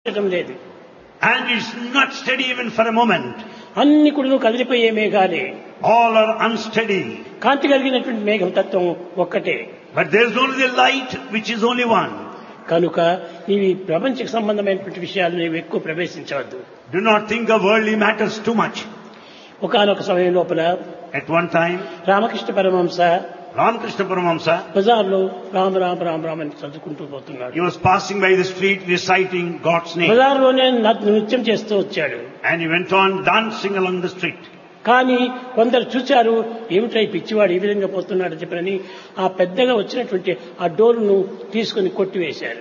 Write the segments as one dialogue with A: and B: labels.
A: లేదు.
B: And it's not steady even for a moment.
A: అన్ని కూడా కదిలిపోయే మేఘాలే.
B: All are unsteady.
A: కాంతి కలిగినటువంటి మేఘం తత్వం ఒక్కటే.
B: But there is only the light which is only one.
A: కనుక నీవి ప్రపంచకు సంబంధమైనటువంటి విషయాలు నీవు ఎక్కువ ప్రవేశించవద్దు.
B: Do not think of worldly matters too much.
A: ఒకానొక సమయం లోపల
B: At one time,
A: Ramakrishna Paramahamsa
B: Ramakrishna Paramahamsa,
A: బజార్లో రామ రామ రామ రామ అని చదువుకుంటూ పోతున్నాడు.
B: he was passing by the street reciting God's name.
A: బజార్లోనే నృత్యం చేస్తూ వచ్చాడు.
B: And he went on dancing along the street.
A: కానీ కొందరు చూచారు, ఏమిటై పిచ్చివాడు ఈ విధంగా పోతున్నాడు చెప్పని ఆ పెద్దగా వచ్చినటువంటి ఆ డోర్ను తీసుకుని కొట్టివేశారు.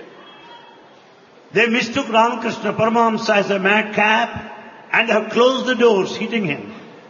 B: They mistook Ramakrishna Paramahamsa as a madcap and have closed the doors, hitting him.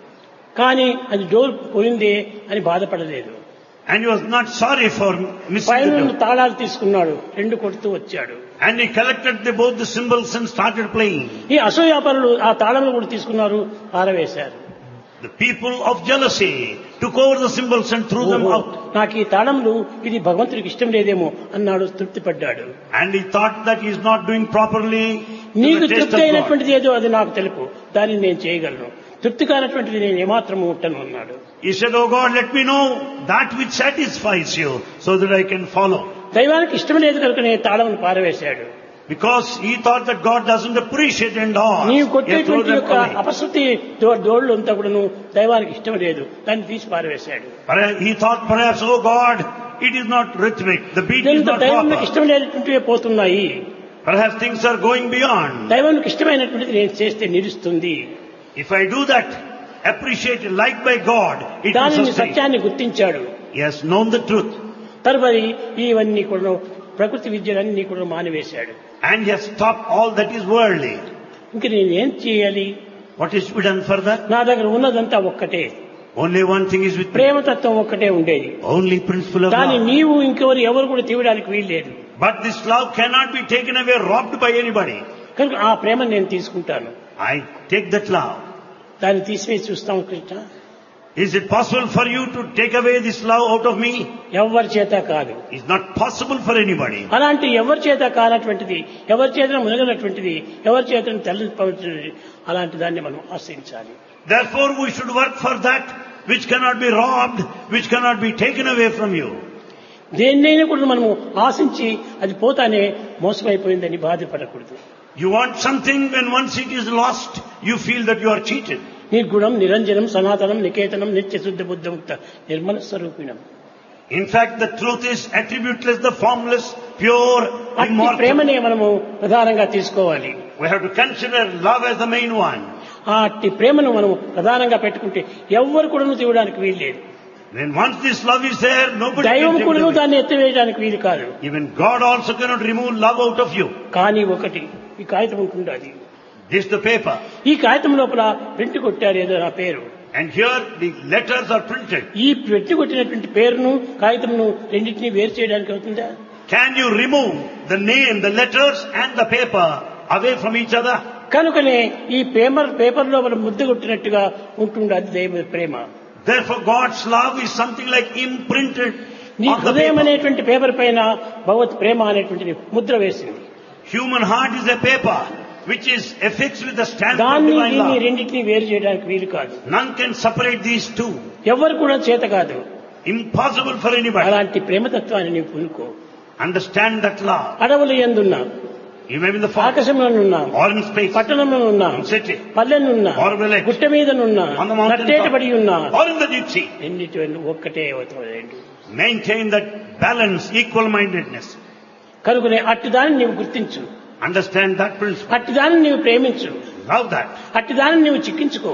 A: కానీ అది డోర్ పోయిందే అని బాధపడలేదు.
B: And he was not sorry for missing
A: పైన
B: the door.
A: తాళాలు తీసుకున్నాడు, రెండు కొడుతూ వచ్చాడు.
B: And he collected both the cymbals and started playing.
A: ఈ అసూయాపరులు ఆ తాళములు కూడా తీసుకున్నారు, పారవేశారు.
B: The people of jealousy took over the cymbals and threw them out.
A: నాకు ఈ తాళములు ఇది భగవంతుడికి ఇష్టం లేదేమో అన్నాడు, తృప్తి పడ్డాడు.
B: And he thought that he is not doing properly to
A: నీకు
B: the taste
A: తృప్తి
B: of God.
A: అయినటువంటిది ఏదో అది నాకు తెలుపు, దానిని నేను చేయగలను. తృప్తి కానటువంటిది నేను ఏమాత్రం ముట్టను అన్నాడు.
B: He said, "Oh God, let me know that which satisfies you so that I can follow."
A: దైవానికి ఇష్టం లేదు కనుక నేను తాళమును పారవేశాడు.
B: Because he thought that God doesn't appreciate and all.
A: నీవు
B: He threw
A: కొట్టేటువంటి
B: them
A: యొక్క
B: away.
A: అపశృతి దోళ్ళు అంతా కూడాను దైవానికి ఇష్టం లేదు, దాన్ని తీసి పారవేశాడు.
B: He thought perhaps, "Oh God, it is not rhythmic. The beat is not
A: దైవానికి
B: proper.
A: ఇష్టం లేనటువంటివే పోతున్నాయి.
B: Perhaps things are going beyond.
A: దైవానికి ఇష్టమైనటువంటిది నేను చేస్తే నిలుస్తుంది.
B: If I do that, appreciated like by God, it will
A: దానిని
B: sustain."
A: సత్యాన్ని గుర్తించాడు.
B: He has known the truth.
A: తరువాతి ఇవన్నీ కూడా ప్రకృతి విద్యలన్నీ కూడా మానివేశాడు.
B: And he has stopped all that is worldly.
A: ఇంక నేనేం చేయాలి?
B: What is to be done further?
A: నా దగ్గర ఉన్నదంతా ఒక్కటే,
B: Only one thing is with me.
A: ప్రేమతత్వం ఒక్కటే ఉండేది.
B: Only principle of
A: దాన్ని
B: love.
A: నీవు ఎవరు కూడా తీయడానికి వీల్లేదు.
B: But this love cannot be taken away, robbed by anybody.
A: కనుక ఆ ప్రేమను నేను తీసుకుంటాను.
B: I take that love.
A: దాన్ని తీసివేసి చూస్తాం Krishna.
B: Is it possible for you to take away this love out of me?
A: ఎవరి చేత కాదు.
B: It's not possible for anybody.
A: అలాంటి ఎవరి చేత కానటువంటిది, ఎవరి చేత మునగనటువంటిది, ఎవరి చేత తల్లిపోతున్నది, అలాంటి దాన్ని మనం ఆశ్రయించాలి.
B: Therefore we should work for that which cannot be robbed, which cannot be taken away from you.
A: దేన్నైనా కూడా మనము ఆశించి అది పోతానే మోసమైపోయిందని బాధపడకూడదు.
B: You want something, when once it is lost, you feel that you are cheated.
A: నిర్గుణం నిరంజనం సనాతనం నికేతనం నిత్య శుద్ధ బుద్ధముక్త Nirmala స్వరూపిణం.
B: In fact, the truth is attributeless, the formless, pure,
A: అట్టి
B: immortal.
A: ప్రేమనే మనము ప్రధానంగా తీసుకోవాలి.
B: We have to consider love as the main one.
A: ఆ అట్టి ప్రేమను మనం ప్రధానంగా పెట్టుకుంటే ఎవ్వరు కూడా తీయడానికి వీలు లేదు.
B: Then once this love is there, nobody
A: దైవం
B: can take
A: కూడా
B: it away.
A: దాన్ని ఎత్తివేయడానికి వీలు కాదు.
B: Even God also cannot remove love out of you.
A: కానీ ఒకటి, ఈ కాగితం ఉంటుండాలి.
B: This is the paper.
A: ఈ కాగితం లోపల ప్రింట్ కొట్టారు ఏదో నా పేరు.
B: And here the letters are printed.
A: ఈ ప్రింట్ కొట్టినటువంటి పేరును కాగితంను రెండింటినీ వేరు చేయడానికి అవుతుందా?
B: Can you remove the name, the letters and the paper away from each other?
A: కనుకనే ఈ పేపర్ లోపల ముద్ద కొట్టినట్టుగా ఉంటుంది అది దైవ ప్రేమ.
B: Therefore God's love is something like imprinted
A: నీ
B: on the
A: హృదయం
B: paper.
A: అనేటువంటి పేపర్ పైన భగవత్ ప్రేమ అనేటువంటి ముద్ర వేసింది.
B: Human heart is a paper which is affixed with the stamp of
A: దాన్ని
B: divine
A: దీన్ని
B: love.
A: రెండింటినీ వేరు చేయడానికి వీలు కాదు.
B: None can separate these two.
A: ఎవరు కూడా చేత కాదు.
B: Impossible for anybody.
A: అలాంటి ప్రేమతత్వాన్ని నీవు పులుకో.
B: Understand that love.
A: అడవుల యందున్నా,
B: You may be in the forest
A: ఆకాశంలోనున్నా,
B: or in space
A: పట్టణంలోనున్నా,
B: or in city
A: పల్లెనున్నా,
B: or village
A: గుట్ట మీదనున్నా,
B: on the mountain
A: నట్టేటబడి ఉన్నా,
B: or in the deep sea.
A: రెండిటి ఒక్కటే అవుతుంది.
B: Maintain that balance, equal-mindedness.
A: కనుకనే అట్టి దాన్ని నీవు గుర్తించు,
B: Understand that principle.
A: అట్టి దాన్ని నీవు ప్రేమించు,
B: Love that.
A: అట్టి దాన్ని నీవు చిక్కించుకో.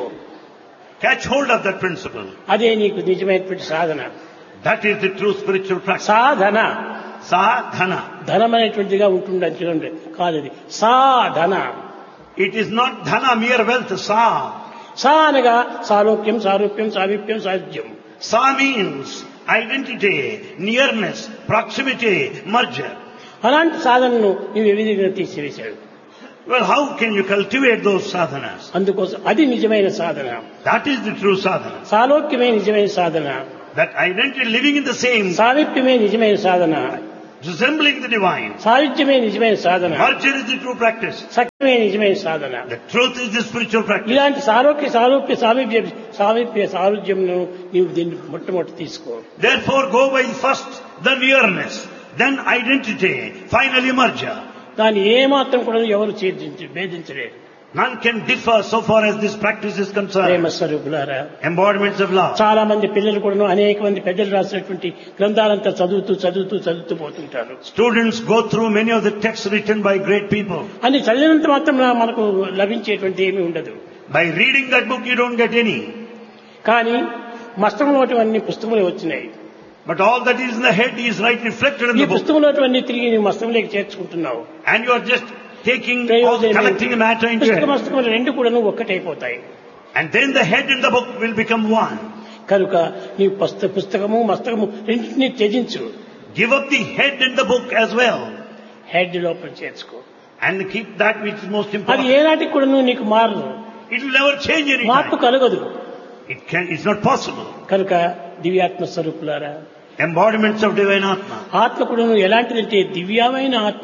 B: Catch hold of that principle.
A: అదే నీకు నిజమైనటువంటి సాధన.
B: That is the true spiritual practice.
A: Sadhana
B: Sadhana.
A: ధనం అనేటువంటిదిగా ఉంటుందని చూడండి, కాదు అది సాధన.
B: It is not dhana, mere wealth. Sa.
A: సా అనగా సాలోక్యం, సారూప్యం, సామీప్యం, సాధ్యం.
B: Sa means identity, nearness, proximity, merger.
A: అలాంటి సాధనను నీవు ఏ విధంగా తీసివేశాడు.
B: Well, how can you cultivate those sadhanas?
A: అందుకోసం అది నిజమైన సాధన.
B: That is the true sadhana.
A: సాలోక్యమే నిజమైన సాధన,
B: That identity living in the same.
A: సామీప్యమే నిజమైన సాధన,
B: resembling the divine.
A: సాయుధ్యమే నిజమైన సాధన,
B: Merger is the true practice.
A: సఖ్యమే నిజమైన సాధన.
B: The truth is the spiritual practice.
A: ఇలాంటి సారూప్య సారుధ్యంను నీవు దీన్ని మొట్టమొదటి తీసుకో.
B: Therefore go by first the nearness, then identity, finally merger.
A: దాన్ని ఏమాత్రం కూడా ఎవరు భేదించలేరు.
B: None can differ so far as this practice is concerned.
A: ప్రేమ స్వరూపులారా,
B: Embodiments of love.
A: చాలా మంది పిల్లలు కూడా అనేక మంది పెద్దలు రాసినటువంటి గ్రంథాలంతా చదువుతూ పోతుంటారు.
B: Students go through many of the texts written by great people.
A: అని చదివినంత మాత్రం మనకు లభించేటువంటి ఏమీ ఉండదు.
B: By reading that book you don't get any.
A: కానీ మస్తకంలోటివన్నీ పుస్తకంలో వచ్చినాయి.
B: But all that is in the head is right reflected in
A: ఈ
B: the book.
A: పుస్తకంలోటివన్నీ తిరిగి నీ మస్తకంలోకి చేర్చుకుంటున్నావు.
B: And you are just collecting the matter into it.
A: పుస్తకములు రెండు కూడా ఒక్కటైపోతాయి.
B: And then the head and the book will become one.
A: కనుక నీ పుస్తకము మస్తకము రెండింటినీ త్యజించు.
B: Give up the head and the book as well.
A: Head లోపల చేర్చుకో.
B: And keep that which is most
A: అది
B: important.
A: ఏనాటికి కూడా నీకు మారదు.
B: It will never change any
A: మార్పు
B: time.
A: కలగదు.
B: It's not possible.
A: కనుక దివ్యాత్మ స్వరూపులారా,
B: Embodiments of divine Atma.
A: ఆత్మ కూడా ఎలాంటిదంటే దివ్యమైన ఆత్మ.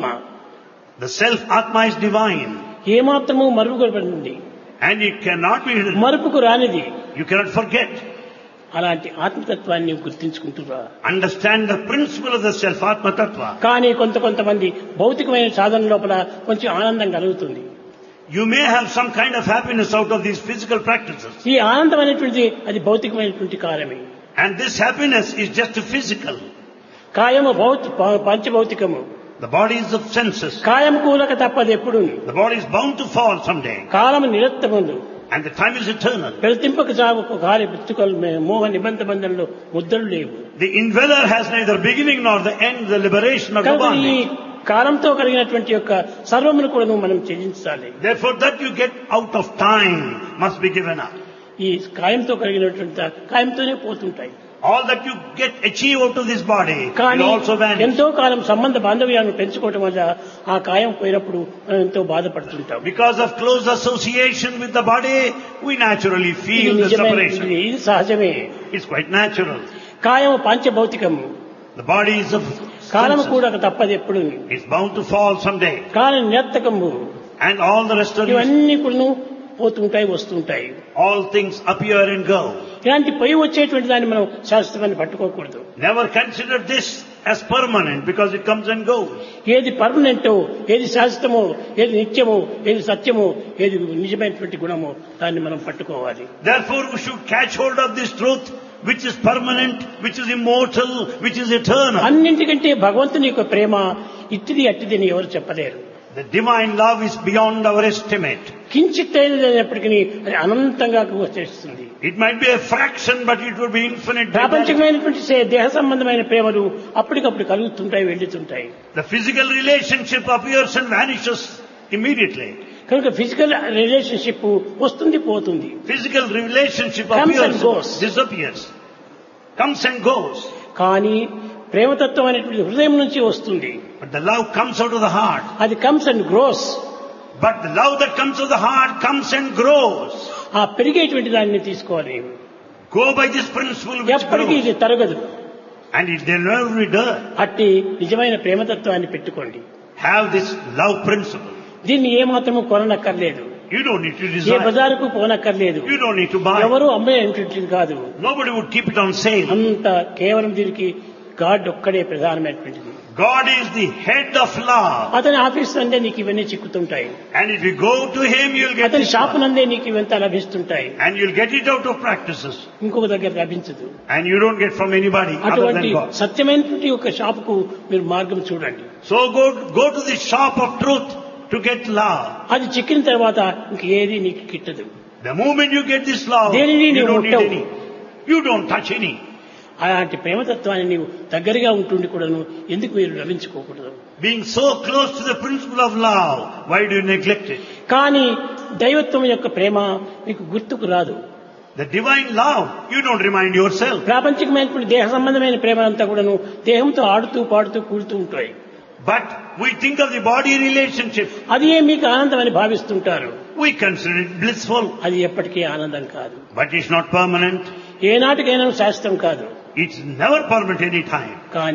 B: The self Atma is divine.
A: ఏమాత్రము మరుగుపడింది,
B: And it cannot be hidden.
A: మరుపుకు రానిది.
B: You cannot forget.
A: అలాంటి ఆత్మతత్వాన్ని గుర్తించుకుంటున్నా.
B: Understand the principle of the self Atma Tattva.
A: కానీ కొంతమంది భౌతికమైన సాధన లోపల కొంచెం ఆనందం కలుగుతుంది.
B: You may have some kind of happiness out of these physical practices.
A: ఈ ఆనందం అనేటువంటిది అది భౌతికమైనటువంటి కార్యమే.
B: And this happiness is just physical.
A: కాయము పంచభౌతికము.
B: The body is of senses.
A: కాయం కూలక తప్పదు ఎప్పుడు.
B: The body is bound to fall someday.
A: కాలము నిరత్తముందు.
B: And the time is eternal.
A: ప్రతింపక చావుకు కార్య పుట్టుకలు మోహ నిబంధ బంధంలో ముద్రలు లేవు.
B: The indweller has neither beginning nor the end, the liberation of the
A: ఈ
B: bondage.
A: కాలంతో కలిగినటువంటి యొక్క సర్వమును కూడా మనం త్యజించాలి.
B: Therefore that you get out of time must be given up.
A: ఈ కాయంతో కలిగినటువంటి కాయంతోనే పోతుంటాయి.
B: All that you get achieve out of this body
A: కానీ
B: will also vanish.
A: ఎంతో కాలం సంబంధ బాంధవ్యాలను పెంచుకోవటం వల్ల ఆ కాయం పోయినప్పుడు మనం ఎంతో బాధపడుతుంటాం.
B: Because of close association with the body, we naturally
A: ఇది
B: feel the separation.
A: ఇది సహజమే.
B: It's quite natural.
A: కాయము పంచభౌతికము.
B: The body is of
A: కాలము
B: senses.
A: కూడా తప్పదు ఎప్పుడు.
B: It's bound to fall someday.
A: Column నిరత్తకము.
B: And all the rest of it,
A: ఇవన్నీ కూడా పోతుంటాయి వస్తుంటాయి.
B: all things appear and go.
A: ఇలాంటి పై వచ్చేటువంటి దాన్ని మనం శాశ్వతమని పట్టుకోకూడదు.
B: Never consider this as permanent because it comes and goes.
A: ఏది పర్మనెంటో, ఏది శాశ్వతమో, ఏది నిత్యమో, ఏది సత్యమో, ఏది నిజమైనటువంటి గుణమో దాన్ని మనం పట్టుకోవాలి.
B: Therefore we should catch hold of this truth which is permanent, which is immortal, which is eternal.
A: అన్నింటికంటే భగవంతుని యొక్క ప్రేమ ఇట్టిది అట్టిది అని ఎవరు చెప్పలేరు.
B: The divine love is beyond our estimate.
A: కించిత్తైనప్పటికీ అది అనంతంగా వచ్చేస్తుంది.
B: It might be a fraction, but it will be infinite.
A: ప్రాపంచికమైనటువంటి దేహ సంబంధమైన ప్రేమలు అప్పటికప్పుడు కలుగుతుంటాయి, వెళ్తుంటాయి.
B: The physical relationship appears and vanishes immediately.
A: కనుక ఫిజికల్ రిలేషన్షిప్ వస్తుంది పోతుంది.
B: Physical relationship
A: Comes and
B: appears,
A: goes.
B: disappears, comes and goes.
A: కానీ ప్రేమతత్వం అనేటువంటి హృదయం నుంచి వస్తుంది.
B: But the love comes out of the heart.
A: అది comes and grows.
B: But the love that comes out of the heart comes and grows.
A: ఆ పెరిగేటువంటి దాన్ని తీసుకోవాలి.
B: Go by this principle which
A: ఎప్పటికీ
B: grows.
A: ఇది తరగదు.
B: And it will never be done.
A: అట్టి నిజమైన ప్రేమతత్వాన్ని పెట్టుకోండి.
B: Have this love principle.
A: దీన్ని ఏమాత్రము కొననక్కర్లేదు.
B: You don't need to
A: A
B: desire.
A: బజారుకు పోనక్కర్లేదు.
B: You don't need to buy.
A: ఎవరు అమ్మేటువంటిది కాదు.
B: Nobody would keep it on sale.
A: అంత కేవలం దీనికి గాడ్ ఒక్కడే ప్రధానమైనటువంటిది.
B: God is the head of love.
A: అతని ఆఫీస్ నందే నీకు ఇవన్నీ చిక్కుతుంటాయి.
B: And if you go to him, you'll get
A: అతని
B: this
A: షాపు
B: love.
A: నందే నీకు ఇవంతా లభిస్తుంటాయి.
B: And you'll get it out of practices.
A: ఇంకొక దగ్గర లభించదు.
B: And you don't get from anybody other
A: అటువంటి
B: than God.
A: సత్యమైనటువంటి ఒక షాపుకు మీరు మార్గం చూడండి.
B: So go to the shop of truth to get love.
A: అది చిక్కిన తర్వాత ఇంకేది నీకు కిట్టదు.
B: The moment you get this love,
A: దేనిని
B: you
A: నీవు
B: don't need
A: ముట్టవు.
B: any. You don't touch any.
A: అలాంటి ప్రేమతత్వాన్ని నీవు దగ్గరగా ఉంటుండి కూడాను ఎందుకు మీరు లభించుకోకూడదు.
B: Being so close to the principle of love, why do you neglect it?
A: కానీ దైవత్వం యొక్క ప్రేమ మీకు గుర్తుకు రాదు.
B: The divine love, you don't remind yourself.
A: ప్రాపంచికమైనటువంటి దేహ సంబంధమైన ప్రేమ అంతా కూడాను దేహంతో ఆడుతూ పాడుతూ కూడుతూ ఉంటాయి.
B: But we think of the body relationship.
A: అది మీకు ఆనందం అని భావిస్తుంటారు.
B: We consider it blissful.
A: అది ఎప్పటికీ ఆనందం కాదు.
B: But it's not permanent.
A: ఏనాటికైనా శాశ్వతం కాదు.
B: It's never permanent any time.
A: కానీ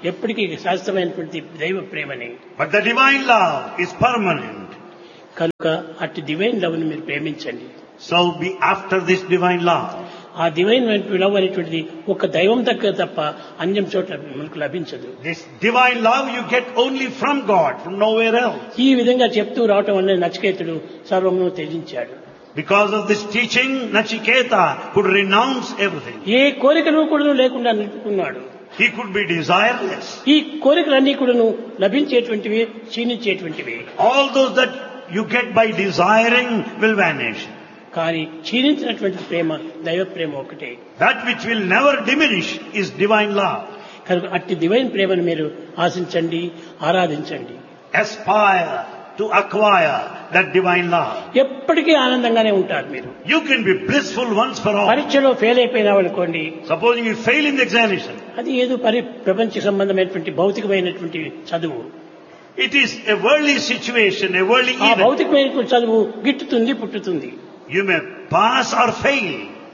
A: ఎప్పటికీ శాశ్వతమైనటువంటి దైవ ప్రేమని.
B: But the divine love is permanent.
A: కనుక అట్టి డివైన్ లవ్ ని మీరు ప్రేమించండి.
B: So be after this divine love.
A: ఆ డివైన్ లవ్ అనేటువంటిది ఒక దైవం దగ్గర తప్ప అన్యం చోట మనకు లభించదు.
B: This divine love you get only from God, from nowhere else.
A: ఈ విధంగా చెప్తూ రావటం వల్ల నచికేతుడు సర్వమును త్యజించాడు.
B: Because of this teaching, Nachiketa could renounce everything.
A: ఏ కోరికను కూడా లేకుండా నిలుపుకున్నాడు.
B: He could be desireless.
A: ఈ కోరికలన్నీ కూడాను లభించేటువంటివి, క్షీణించేటువంటివి.
B: All those that you get by desiring will vanish.
A: కానీ క్షీణించినటువంటి ప్రేమ దైవ ప్రేమ ఒకటే.
B: That which will never diminish is divine love.
A: కనుక అట్టి డివైన్ ప్రేమను మీరు ఆశించండి, ఆరాధించండి.
B: Aspire to acquire that divine love.
A: ఎప్పటికీ ఆనందంగానే ఉంటారు మీరు.
B: You can be blissful once for all.
A: పరీక్షలో ఫెయిల్ అయిపోయినావు అనుకోండి,
B: Supposing you fail in the examination,
A: అది ఏదో ప్రపంచ సంబంధమైనటువంటి భౌతికమైనటువంటి చదువు.
B: it is a worldly situation, a worldly
A: ఆ
B: event.
A: భౌతికమైనటువంటి చదువు గిట్టుతుంది, పుట్టుతుంది.
B: You may pass or fail,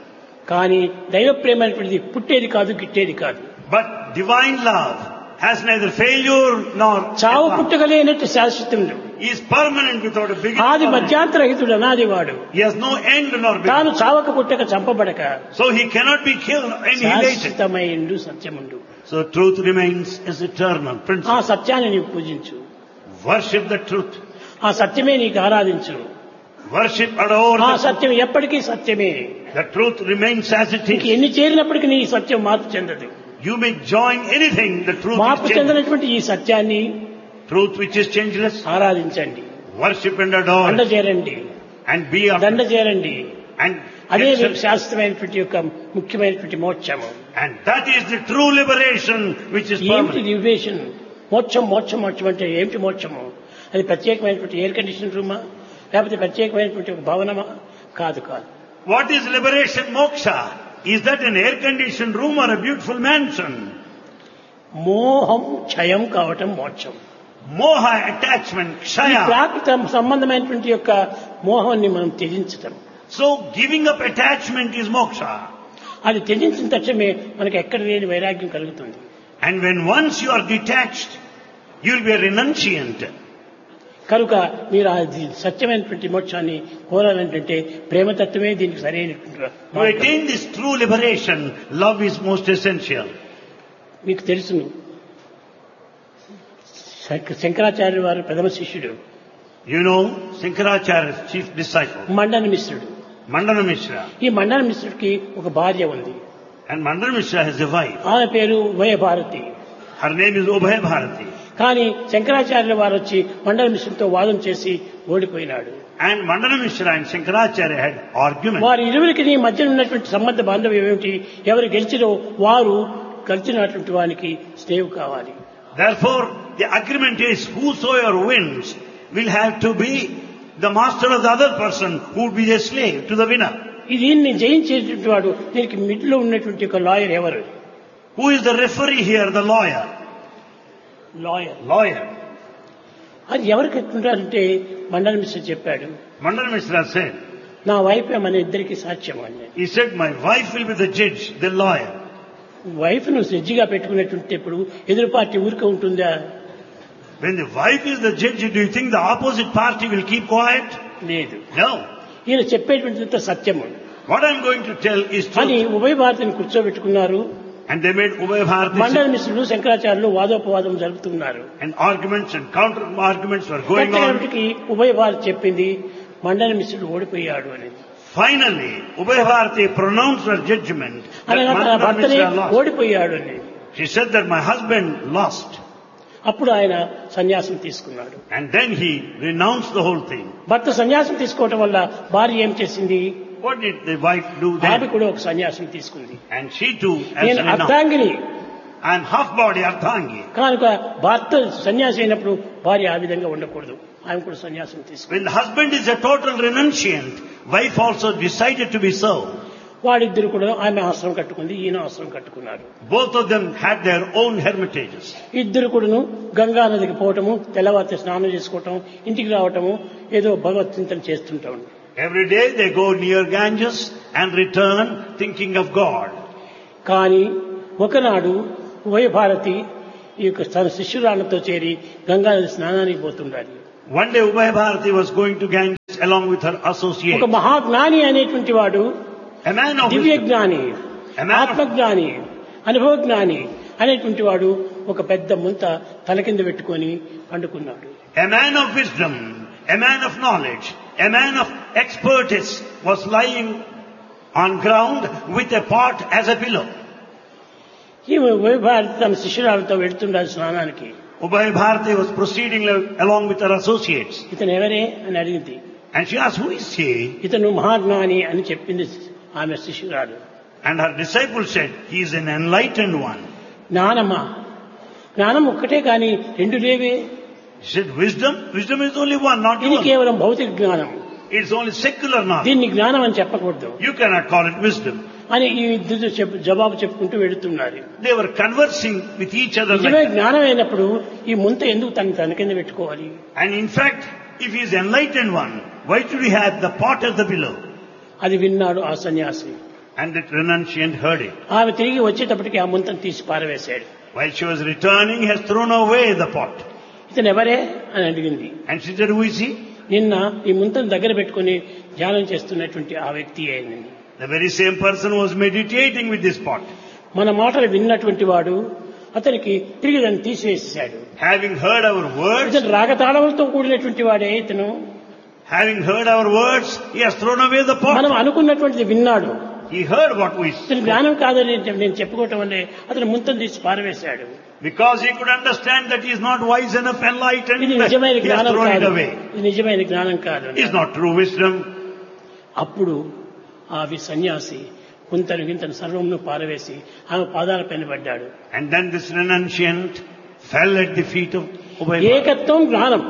A: కానీ దైవ ప్రేమ అనేటువంటిది పుట్టేది కాదు, గిట్టేది కాదు.
B: but divine love has neither failure nor
A: చావు
B: pass.
A: పుట్టగలేనట్టు శాశ్వతముడు.
B: He is permanent without a beginning.
A: ఆది మధ్యాంతరహితుడు, అనాది వాడు.
B: He has no end nor
A: తాను
B: beginning.
A: చావక పుట్టక చంపబడక
B: So he cannot be killed, annihilated.
A: శాశ్వతమైండు, సత్యముండు.
B: So truth remains as eternal
A: ఆ
B: principle.
A: సత్యాన్ని నీవు పూజించు,
B: Worship the truth.
A: ఆ సత్యమే నీకు ఆరాధించు.
B: Worship, adore
A: ఆ
B: the truth.
A: సత్యం ఎప్పటికీ సత్యమే.
B: The truth remains as it
A: నీకు
B: is.
A: ఎన్ని చేరినప్పటికీ నీ సత్యం మార్పు చెందదు.
B: You may join anything, the truth
A: మార్పు
B: is changeless.
A: చెందినటువంటి ఈ సత్యాన్ని
B: Truth which is changeless.
A: ఆరాధించండి,
B: Worship and adore
A: దండ
B: it.
A: చేరండి,
B: And be
A: దండ
B: after.
A: చేరండి.
B: And
A: అదే
B: get
A: మీకు
B: self-
A: శాశ్వతమైనటువంటి యొక్క ముఖ్యమైనటువంటి మోక్షము.
B: and that is the true liberation which is
A: ఏమిటి
B: permanent.
A: లిబరేషన్? మోక్షం మోక్షం మోక్షం అంటే ఏమిటి మోక్షము? అది ప్రత్యేకమైనటువంటి ఎయిర్ కండిషన్ రూమా, లేకపోతే ప్రత్యేకమైనటువంటి ఒక భవనమా? కాదు కాదు.
B: What is liberation, moksha? Is that an air-conditioned room or a beautiful mansion?
A: మోహం క్షయం కావటం మోక్షం.
B: Moha, attachment,
A: ఈ
B: kshaya.
A: ప్రాకృత సంబంధమైనటువంటి యొక్క మోహాన్ని మనం త్యజించటం.
B: So giving up attachment is moksha.
A: అది త్యజించిన తక్షణమే మనకి ఎక్కడ లేని వైరాగ్యం కలుగుతుంది.
B: And when once you are detached, you will be a renunciant.
A: కనుక మీరు అది సత్యమైనటువంటి మోక్షాన్ని కోరాలంటే ప్రేమతత్వమే దీనికి సరైనటువంటి
B: To
A: మార్గం.
B: attain this true liberation, love is most essential.
A: మీకు తెలుసును, శంకరాచార్య వారు ప్రథమ శిష్యుడు,
B: You know, Shankaracharya's chief disciple,
A: Mandana మిశ్రుడు.
B: Mandana Mishra.
A: ఈ మండన మిశ్రుడికి ఒక భార్య ఉంది.
B: And Mandana Mishra has a wife.
A: ఆమె పేరు Ubhaya Bharati.
B: Her name is Ubhay Bharati.
A: కానీ శంకరాచార్యుల వారు వచ్చి మండల మిశ్రుడితో వాదం చేసి ఓడిపోయినాడు.
B: And Mandana Mishra and Shankaracharya had argument.
A: వారి ఇరువురికి మధ్య ఉన్నటువంటి సంబంధ బాంధవ్యం ఏమిటి? ఎవరు గెలిచిరో వారు గెలిచినటువంటి వానికి స్నేహం కావాలి.
B: Therefore, the agreement is whosoever wins will have to be the master of the other person who would be the slave to the winner.
A: దీన్ని జయించేటువంటి వాడు, దీనికి మిడిలో ఉన్నటువంటి ఒక లాయర్ ఎవరు?
B: Who is the referee here? The lawyer. Lawyer.
A: అది ఎవరికి ఎట్లుంటారంటే మండల మిశ్ర చెప్పాడు,
B: Mandana Mishra said,
A: నా వైఫ్ మన ఇద్దరికి సాక్ష్యం అన్నాడు.
B: he said, my wife will be the judge, the lawyer.
A: Wife ను జడ్జిగా పెట్టుకునేటువంటి ఇప్పుడు ఎదురు పార్టీ ఊరికే ఉంటుందా?
B: When the wife is the judge, do you think the opposite party will keep quiet?
A: లేదు.
B: No.
A: ఈయన చెప్పేటువంటి సత్యము
B: What I'm going to tell is
A: అని
B: truth.
A: ఉభయ భారతిని కూర్చోబెట్టుకున్నారు.
B: And they made Ubhay Bharati
A: మండల మిశ్రుడు శంకరాచార్యులు వాదోపవాదం జరుపుతున్నారు.
B: and arguments and counter arguments were going on.
A: కట్టగలికి ఉభయ భారతి చెప్పింది మండల మిశ్రుడు ఓడిపోయాడు అని.
B: Finally, Ubhay Bharati pronounced her judgment that
A: అనగా తన
B: Mandana
A: భర్తనే
B: Mishra lost.
A: ఓడిపోయాడు అని.
B: She said that my husband lost.
A: అప్పుడు ఆయన సన్యాసం తీసుకున్నాడు.
B: And then he renounced the whole thing.
A: భర్త సన్యాసం తీసుకోవటం వల్ల భార్య ఏం చేసింది?
B: What did the wife do
A: ఆమె
B: then?
A: కూడా ఒక సన్యాసం తీసుకుంది.
B: And she too has
A: నేను
B: renounced.
A: అర్ధాంగిని
B: I am half body Ardhangi.
A: కనుక భర్త సన్యాసి అయినప్పుడు భార్య ఆ విధంగా ఉండకూడదు. ఆమె కూడా సన్యాసం తీసుకుంది.
B: When the husband is a total renunciant, wife also decided to be so.
A: వాడిద్దరు కూడా ఆమె ఆశ్రమం కట్టుకుంది, ఈయన ఆశ్రమం కట్టుకున్నారు.
B: Both of them had their own hermitages.
A: ఇద్దరు కూడాను గంగా నదికి పోవటము, తెల్లవారితే స్నానం చేసుకోవటం, ఇంటికి రావటము, ఏదో భగవత్ చింతన చేస్తుంటాం.
B: Every day they go near Ganges and return thinking of God.
A: కానీ ఒకనాడు ఉభయ భారతి ఈ యొక్క తన శిష్యురాళ్లతో చేరి గంగా నది స్నానానికి పోతుండాలి.
B: One day Ubaya Bharati was going to Ganges along with her associates.
A: ఒక మహాజ్ఞాని అనేటువంటి వాడు,
B: A man of
A: Divya
B: wisdom,
A: జ్ఞాని,
B: a man of,
A: ఆత్మజ్ఞాని, అనుభవ జ్ఞాని అనేటువంటి వాడు ఒక పెద్ద ముంత తల కింద పెట్టుకొని పండుకున్నాడు.
B: a man of wisdom, a man of knowledge, a man of expertise was lying on ground with a pot as a pillow.
A: ఈమె వైభారతి తన శిష్యురాలతో వెళ్తుండాలి స్నానానికి.
B: Ubaya Bharati was proceeding along with her associates.
A: ఇతను ఎవరే అని అడిగింది.
B: And she asked, who is he?
A: ఇతను మహాజ్ఞాని అని చెప్పింది ఆమె శిష్యురాలు.
B: And her disciple said, he is an enlightened one.
A: జ్ఞానమా, జ్ఞానం ఒక్కటే కానీ రెండు లేవే.
B: She said, wisdom? Wisdom is only one, not
A: ఇది
B: one.
A: కేవలం భౌతిక జ్ఞానం,
B: It's only secular knowledge.
A: దీన్ని జ్ఞానం అని చెప్పకూడదు
B: You cannot call it wisdom.
A: అని ఈ ఇద్దరు జవాబు చెప్పుకుంటూ వెళుతున్నారు.
B: They were conversing with each other
A: నిజమే
B: like that.
A: జ్ఞానం అయినప్పుడు ఈ ముంత ఎందుకు తన కింద పెట్టుకోవాలి?
B: And in fact, if he is enlightened one, why should he have the pot as the pillow?
A: అది విన్నాడు ఆ సన్యాసి.
B: And that renunciant heard it.
A: ఆమె తిరిగి వచ్చేటప్పటికి ఆ ముంతను తీసి పారవేశాడు.
B: While she was returning, he has thrown away the pot.
A: ఇతను ఎవరే అని అడిగింది.
B: And she said, who is he?
A: నిన్న ఈ ముంతను దగ్గర పెట్టుకుని ధ్యానం చేస్తున్నటువంటి ఆ వ్యక్తి అయింది.
B: The very same person was meditating with this pot.
A: మన మాటలు విన్నటువంటి వాడు అతనికి తిరిగి దాన్ని తీసివేశాడు.
B: Having heard our words,
A: ఇతను రాగతాళములతో కూడినటువంటి వాడే ఇతను.
B: having heard our words, he has thrown away the
A: మనం
B: pot.
A: అనుకున్నటువంటిది విన్నాడు.
B: He heard what we
A: ఇతను
B: said.
A: జ్ఞానం కాదని నేను చెప్పుకోవటం వల్లే అతను ముంతను తీసి పారవేశాడు.
B: Because he could understand that he is not wise enough, enlightened,
A: ఇది నిజమైన
B: he has
A: జ్ఞానం
B: thrown it
A: కాదు,
B: away.
A: ఇది నిజమైన జ్ఞానం కాదు.
B: It is not true wisdom.
A: అప్పుడు ఆ సన్యాసి కుంతను గింతను సర్వమును పారవేసి ఆమె పాదాల పైన పడ్డాడు.
B: And then this renunciant fell at the feet of Ubaya.
A: ఏకత్వం జ్ఞానం,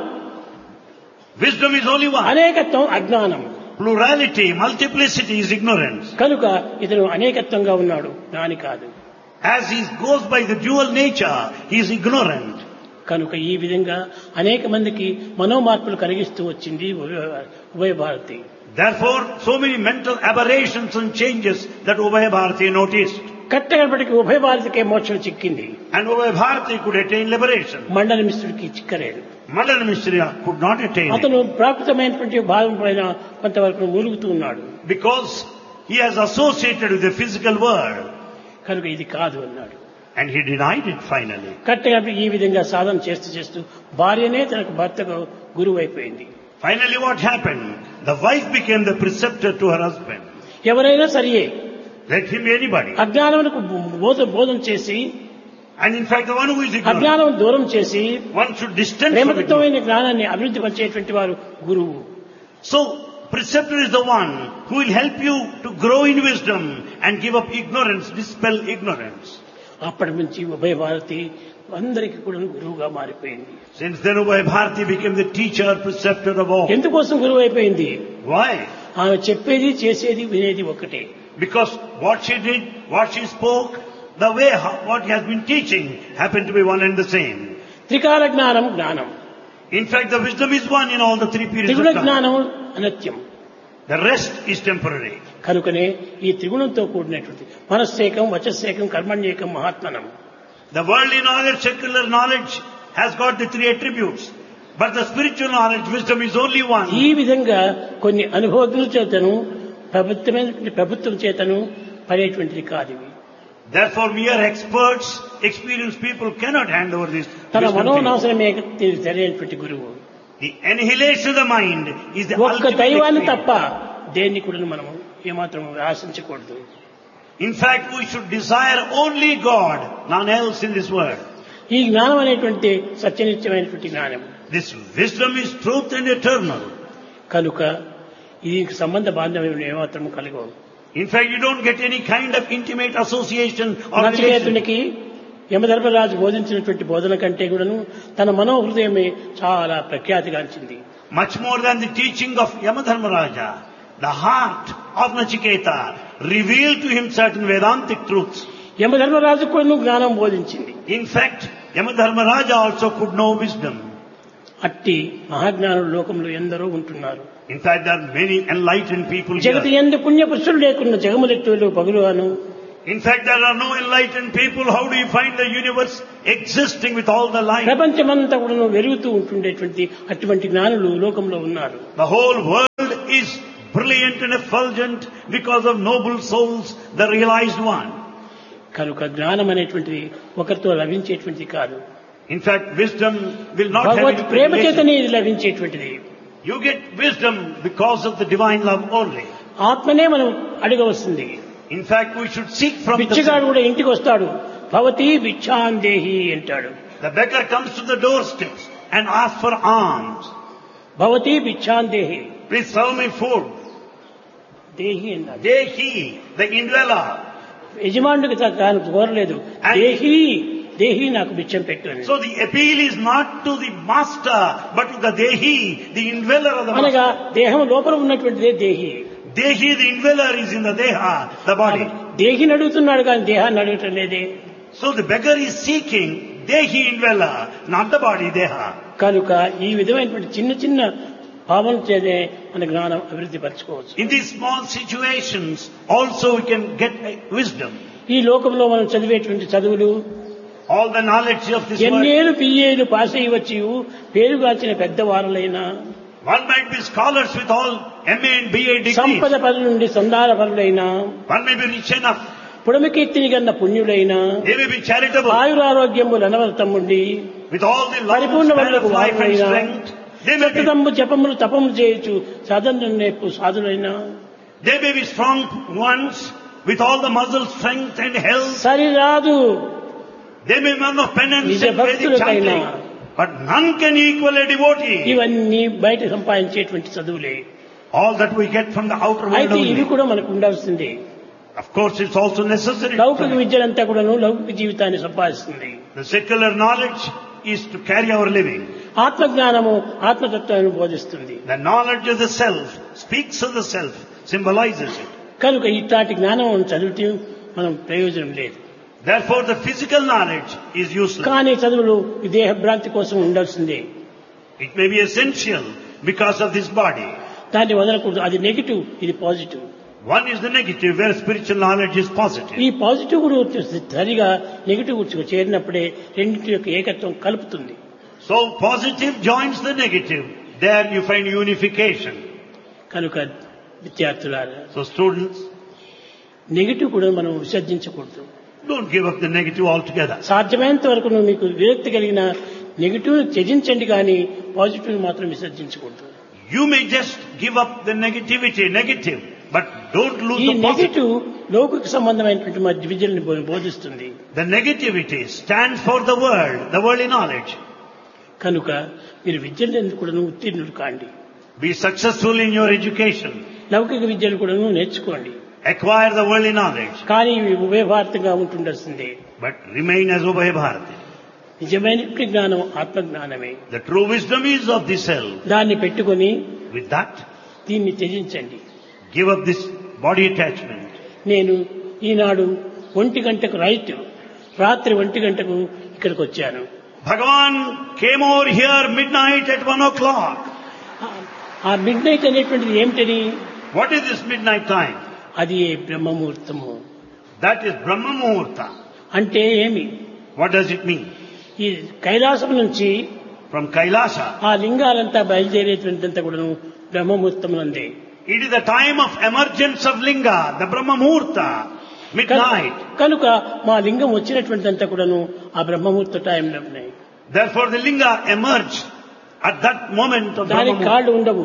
B: Wisdom is only one.
A: అనేకత్వం అజ్ఞానం.
B: Plurality, multiplicity is ignorance.
A: కనుక ఇతను అనేకత్వంగా ఉన్నాడు, జ్ఞాని కాదు.
B: As he goes by the dual nature, he is ignorant.
A: కనుక ఈ విధంగా అనేక మందికి మనోమార్పులు కలిగిస్తూ వచ్చింది ఉభయ Bharati.
B: Therefore, so many mental aberrations and changes that Ubaya Bharati noticed.
A: కట్టగడపటికి ఉభయ భారతికే మోక్షం చిక్కింది.
B: And Ubaya Bharati could attain liberation.
A: మండల మిశ్రుడికి చిక్కలేదు.
B: Mandana Mishra could not attain it.
A: అతను ప్రాకృతమైనటువంటి భావం పైన కొంతవరకు మూలుగుతూ ఉన్నాడు.
B: Because he has associated with the physical world.
A: కనుక ఇది కాదు అన్నాడు.
B: And he denied it finally.
A: కట్టగా ఈ విధంగా సాధన చేస్తూ భార్యనే తనకు భర్తకు గురువు అయిపోయింది.
B: Finally what happened? The wife became the preceptor to her husband.
A: ఎవరైనా సరియే
B: Let him be anybody.
A: అజ్ఞానమునకు బోధన చేసి,
B: And in fact the one who is ignorant,
A: అజ్ఞానం దూరం చేసి
B: one should distance from ignorance.
A: ప్రేమతత్వమైన జ్ఞానాన్ని అభివృద్ధి పరిచేటువంటి వారు గురువు.
B: So preceptor is the one who will help you to grow in wisdom and give up ignorance, dispel ignorance.
A: అప్పటి నుంచి ఉభయ భారతి అందరికీ కూడా గురువుగా మారిపోయింది.
B: Since then Ubaya Bharati became the teacher, preceptor of all.
A: ఎందుకోసం గురువు అయిపోయింది?
B: Why?
A: ఆమె చెప్పేది చేసేది వినేది ఒకటే.
B: Because what she did, what she spoke, the way what he has been teaching happened to be one and the same.
A: త్రికాల జ్ఞానం జ్ఞానం,
B: In fact, the wisdom is one in all the three periods
A: త్రిగుణ
B: of time.
A: జ్ఞానం అనత్యం.
B: The rest is temporary.
A: కనుకనే ఈ త్రిగుణంతో కూడినటువంటి మనస్సేకం, వచస్సేకం, కర్మణ్యేకం, మహాత్మనం.
B: The worldly knowledge, secular knowledge has got the three attributes. But the spiritual knowledge, wisdom is only one.
A: ఈ విధంగా కొన్ని అనుభవజ్ఞుల చేతను ప్రభుత్వం చేతను పడేటువంటిది కాదు ఇవి.
B: Therefore, mere experts, experienced people cannot hand over this
A: తన
B: wisdom thing.
A: మనోనాశనమే సరైనటువంటి గురువు.
B: The annihilation of the mind is the
A: ఒక్క
B: ultimate
A: దైవాన్ని
B: experience.
A: తప్ప దేన్ని కూడా మనం ఏమాత్రం ఆశించకూడదు.
B: In fact, we should desire only God, none else in this world.
A: ఈ జ్ఞానం అనేటువంటి సత్యనిత్యమైనటువంటి జ్ఞానం.
B: This wisdom is truth and eternal.
A: కనుక ఈ సంబంధ బాంధవ్యం ఏమాత్రం కలగవు.
B: In fact, you don't get any kind of intimate association or relation.
A: నచికేతునికి Yamadharmaraju బోధించినటువంటి బోధన కంటే కూడాను తన మనోహృదయమే చాలా ప్రఖ్యాతిగాంచింది.
B: Much more than the teaching of Yamadharmaraja, the heart of Nachiketa revealed to him certain Vedantic truths.
A: Yamadharmaraju కూడా జ్ఞానం బోధించింది.
B: In fact, Yamadharmaraja also could know wisdom.
A: అట్టి మహాజ్ఞానులు లోకంలో ఎందరో ఉంటున్నారు.
B: In fact, there are many enlightened people
A: Jagathi
B: here.
A: ఎందు పుణ్య పురుషులు లేకుండా జగములెట్టులు పగులుగాను
B: In fact, there are no enlightened people. How do you find the universe existing with all the light?
A: ప్రపంచమంతా కూడా వెలుగుతూ ఉంటుండేటువంటి అటువంటి జ్ఞానులు లోకంలో ఉన్నారు.
B: The whole world is brilliant and effulgent because of noble souls, the realized one.
A: కనుక జ్ఞానం అనేటువంటిది ఒకరితో లభించేటువంటిది కాదు.
B: In fact, wisdom will not have
A: Bhagwat
B: any
A: Prema
B: relation.
A: చేతనే ఇది లభించేటువంటిది.
B: You get wisdom because of the divine love only.
A: ఆత్మనే మనం అడగవస్తుంది.
B: In fact, we should seek from
A: Bichagadu
B: the...
A: కూడా ఇంటికి వస్తాడు, భవతి భిక్షాందేహి అంటాడు.
B: The beggar comes to the doorsteps and asks for alms.
A: Bhavati భిక్షాందేహి,
B: Please serve me food.
A: దేహి అన్నాడు.
B: Dehi, the indweller.
A: యజమానుడికి తాను కోరలేదు, దేహి దేహి నాకు బిచ్చం పెట్టు అని.
B: So the appeal is not to the master, but to the Dehi, the indweller of the
A: అనగా
B: master.
A: దేహం లోపల ఉన్నటువంటిదే దేహి.
B: Dehi, the indweller, is in the Deha, the body.
A: దేహిని అడుగుతున్నాడు కానీ దేహాన్ని అడగటం లేదే.
B: So the beggar is seeking Dehi indweller, not the body Deha.
A: కనుక ఈ విధమైనటువంటి చిన్న చిన్న భావన చేదే మన జ్ఞానం అభివృద్ధి పరచుకోవచ్చు.
B: In these small situations, also we can get wisdom.
A: ఈ లోకంలో మనం చదివేటువంటి చదువులు
B: All the knowledge of this world.
A: ఎన్నేళ్ళు పిఏలు pass అయ్యవచ్చు, పేరుగాల్చిన పెద్దవారులైనా,
B: One might be scholars with all MA and BA
A: సంపద
B: degrees.
A: పరుల నుండి సందాల పరులైనా,
B: One may be rich enough.
A: పుడమికీర్తిని కన్న పుణ్యులైనా,
B: They may be charitable.
A: ఆయురారోగ్యములు అనవరతముండి,
B: With all the love and
A: పరిపూర్ణ
B: span
A: వరకు
B: of life and
A: వారులైనా,
B: strength. They may be
A: చట్టదమ్ము జపములు తపములు చేయొచ్చు సాధన నేర్పు సాధులైనా,
B: They may be strong ones with all the muscle strength and health.
A: సరిరాదు.
B: They may be men of penance
A: నిజ
B: and Vedic
A: భక్తులకైనా
B: chanting. But none can equal a devotee.
A: ఇవన్నీ బయట సంపాదించేటువంటి చదువులే.
B: All that we get from the outer world
A: అయితే ఇవి
B: only.
A: కూడా మనకు ఉండాల్సిందే.
B: Of course, it's also necessary.
A: లౌకిక విద్యలంతా కూడాను లౌకిక జీవితాన్ని సంపాదిస్తుంది.
B: The secular knowledge is to carry our living.
A: ఆత్మజ్ఞానము ఆత్మతత్వాన్ని బోధిస్తుంది.
B: The knowledge of the self speaks of the self, symbolizes it.
A: కనుక ఇట్లాంటి జ్ఞానం చదివితే మనం ప్రయోజనం లేదు.
B: Therefore, the physical knowledge is useless.
A: కానీ చదువులు ఈ దేహ భ్రాంతి కోసం ఉండాల్సిందే.
B: It may be essential because of this body.
A: దాన్ని వదలకూడదు. అది నెగిటివ్, ఇది positive.
B: One is the negative, where spiritual knowledge is positive.
A: ఈ పాజిటివ్ కూడా సరిగా నెగిటివ్ కూడా చేరినప్పుడే రెండింటి యొక్క ఏకత్వం కలుపుతుంది.
B: So positive joins the negative. There you find unification.
A: కనుక విద్యార్థులారా,
B: So students,
A: నెగిటివ్ కూడా మనం విసర్జించకూడదు.
B: don't give up the negative altogether.
A: సాధ్యమైనంత వరకు మీకు విరక్తి కలిగిన నెగిటివ్ త్యజించండి కానీ పాజిటివ్ మాత్రం విసర్జించకూడదు.
B: You may just give up the negative, but don't lose
A: ఈ
B: the positive.
A: నెగిటివ్ లౌకిక సంబంధమైనటువంటి మన విద్యల్ని బోధిస్తుంది.
B: The negativity stands for the worldly knowledge.
A: కనుక మీరు విద్యలు ఎందుకు కూడా ఉత్తీర్ణులు కాండి.
B: Be successful in your education.
A: లౌకిక విద్యలు కూడా నేర్చుకోండి.
B: Acquire the worldly knowledge,
A: కానీ ఇవి ఉభయభారతంగా ఉంటుండాల్సిందే.
B: but remain as Ubhay Bharati.
A: నిజమైన జ్ఞానం ఆత్మజ్ఞానమే.
B: The true wisdom is of the self.
A: దాన్ని పెట్టుకొని
B: With that,
A: దీన్ని త్యజించండి.
B: give up this body attachment.
A: నేను ఈనాడు 1 గంటకు రాత్రి 1 గంటకు ఇక్కడికి వచ్చాను.
B: Bhagavan came over here midnight at 1 o'clock.
A: ఆ మిడ్ నైట్ అనేటువంటిది ఏమిటని?
B: What is this midnight time?
A: అది బ్రహ్మముహూర్తము.
B: That is Brahma Muhurta.
A: అంటే ఏమి?
B: What does it mean?
A: ఈ కైలాసం నుంచి
B: From Kailasa,
A: ఆ లింగాలంతా బయలుదేరేటువంటిదంతా కూడా బ్రహ్మముహూర్తం నందే.
B: it is the time of emergence of Linga, the Brahma Muhurta, midnight.
A: కనుక మా లింగం వచ్చినటువంటిదంతా కూడాను ఆ బ్రహ్మముహూర్త టైంలో ఉన్నాయి.
B: Therefore the Linga emerged at that moment of Brahma
A: దానికి
B: Muhurta.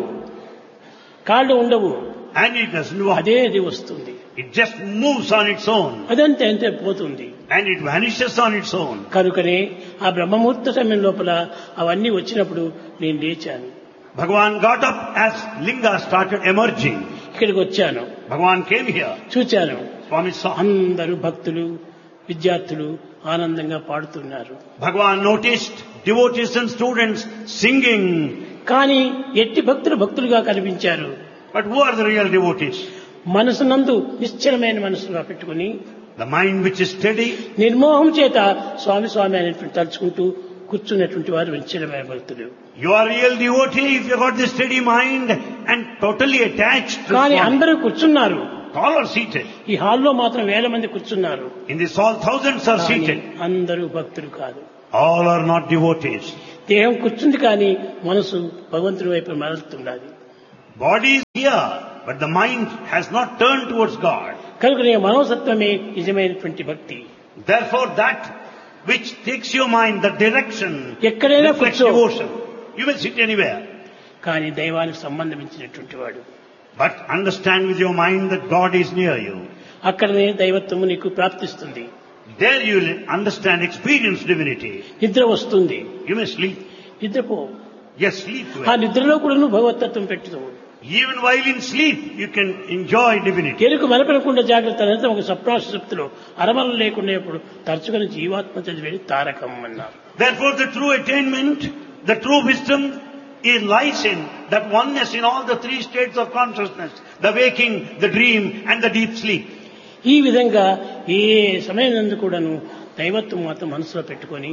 A: కాళ్ళు ఉండవు.
B: And it doesn't walk.
A: అదే వస్తుంది.
B: It just moves on its own.
A: అదంతే అంతే పోతుంది.
B: And it vanishes on its own.
A: కనుకనే ఆ బ్రహ్మముహూర్త సమయం లోపల అవన్నీ వచ్చినప్పుడు నేను లేచాను.
B: Bhagavan got up as Linga started emerging.
A: ఇక్కడికి వచ్చాను.
B: Bhagavan came here.
A: చూచాను.
B: Swami saw.
A: అందరూ భక్తులు విద్యార్థులు ఆనందంగా పాడుతున్నారు.
B: Bhagavan noticed devotees and students singing.
A: కానీ ఎట్టి భక్తులుగా కనిపించారు.
B: But who are the real devotees?
A: మనసునందు నిశ్చలమైన మనసుగా పెట్టుకుని
B: The mind which is steady.
A: నిర్మోహం చేత స్వామి అనేటువంటి తలుచుకుంటూ కూర్చున్నటువంటి వారు నిశ్చలమైన భక్తులు.
B: You are real devotee if you got this steady mind and totally attached to
A: కానీ
B: Swami.
A: అందరూ కూర్చున్నారు
B: all are seated.
A: ఈ హాల్లో మాత్రం వేల మంది కూర్చున్నారు.
B: In this hall, thousands are
A: కానీ
B: seated.
A: అందరూ భక్తులు కాదు.
B: All are not devotees.
A: దేహం కూర్చుంది కానీ మనసు భగవంతుడి వైపు మరలుతున్నది.
B: Body is here, but the mind has not turned towards God.
A: కనుక మనోసత్వమే నిజమైనటువంటి భక్తి.
B: Therefore, that which takes your mind, the direction,
A: ఎక్కడైనా
B: reflects
A: కూర్చో.
B: devotion. You may sit anywhere.
A: కానీ దైవానికి సంబంధించినటువంటి వాడు
B: But understand with your mind that God is near you.
A: అక్కడనే దైవత్వము నీకు ప్రాప్తిస్తుంది.
B: There you will understand, experience divinity.
A: నిద్ర వస్తుంది.
B: You may sleep.
A: నిద్రపో.
B: Yes, sleep
A: ఆ
B: well.
A: నిద్రలో కూడా నువ్వు భగవతత్వం పెట్టుతావు.
B: Even while in sleep, you can enjoy divinity.
A: ఎరుకు మలపడకుండా జాగ్రత్త అనేది ఒక సప్రాశక్తిలో అరమలు లేకుండా ఇప్పుడు తరచుకొని జీవాత్మ చదివేది తారకం అన్నారు.
B: Therefore, the true attainment, the true wisdom, it lies in that oneness in all the three states of consciousness, the waking, the dream, and the deep sleep.
A: ఈ విధంగా ఏ సమయం నందు కూడాను దైవత్వం మాత్రం మనసులో పెట్టుకొని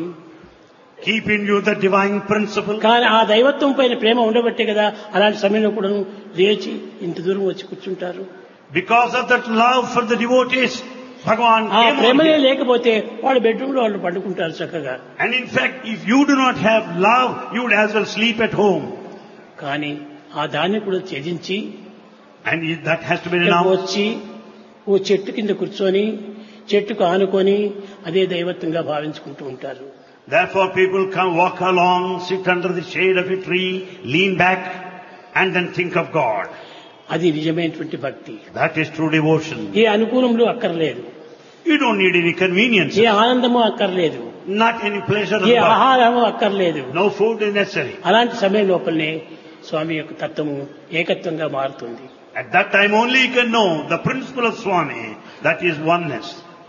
B: Keep in you the divine principle.
A: కానీ ఆ దైవత్వం పైన ప్రేమ ఉండబట్టే కదా అలాంటి సమయంలో కూడాను లేచి ఇంత దూరం వచ్చి కూర్చుంటారు.
B: Because of that love for the devotees, Bhagavan
A: ఆ
B: came on
A: ప్రేమనే
B: here.
A: లేకపోతే వాళ్ళ బెడ్రూమ్ లో వాళ్ళు పండుకుంటారు చక్కగా.
B: And in fact, if you do not have love, you would as well sleep at home.
A: కానీ ఆ దాన్ని కూడా త్యజించి
B: And that has to be
A: ఇక్కడికి
B: renounced.
A: వచ్చి ఓ చెట్టు కింద కూర్చొని చెట్టుకు ఆనుకొని అదే దైవత్వంగా భావించుకుంటూ ఉంటారు.
B: Therefore, people come, walk along, sit under the shade of a tree, lean back, and then think of God.
A: అది నిజమైనటువంటి భక్తి.
B: That is true devotion.
A: ఏ అనుకూలంలో అక్కర్లేదు,
B: You don't need any convenience,
A: ఏ ఆనందము అక్కర్లేదు,
B: not any pleasure of
A: A
B: the body.
A: ఆహారము అక్కర్లేదు.
B: No food is necessary.
A: అలాంటి సమయం లోపలనే స్వామి యొక్క తత్వము ఏకత్వంగా మారుతుంది.
B: At that time only you can know the principle of Swami, that is oneness.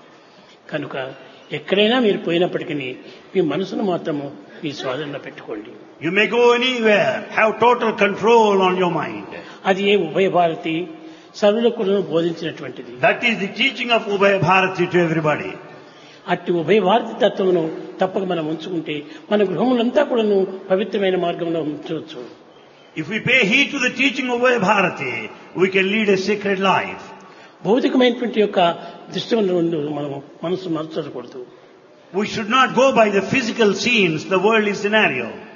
A: కనుక ఎక్కడైనా మీరు పోయినప్పటికీ మీ మనసును మాత్రము మీ స్వాధీనంలో పెట్టుకోండి.
B: You may go anywhere, have total control on your mind.
A: అది ఏ ఉభయ భారతి సర్వులకు కూడా బోధించినటువంటిది.
B: That is the teaching of Ubhaya Bharati to everybody.
A: అట్టి ఉభయ భారతి తత్వమును తప్పక మనం ఉంచుకుంటే మన గృహములంతా కూడాను పవిత్రమైన మార్గంలో ఉంచవచ్చు.
B: If we pay heed to the teaching of Ubhaya Bharati, we can lead a sacred life.
A: భౌతికమైనటువంటి యొక్క దృష్టిలో మనం మనసు మరచకూడదు.
B: We should not go by the physical scenes, the worldly scenario.